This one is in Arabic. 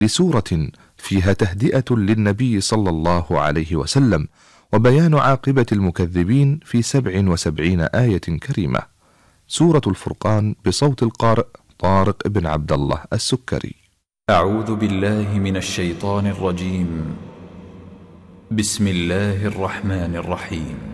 لسورة فيها تهدئة للنبي صلى الله عليه وسلم وبيان عاقبة المكذبين في 77 آية كريمة. سورة الفرقان بصوت القارئ طارق بن عبد الله السكري. أعوذ بالله من الشيطان الرجيم. بسم الله الرحمن الرحيم.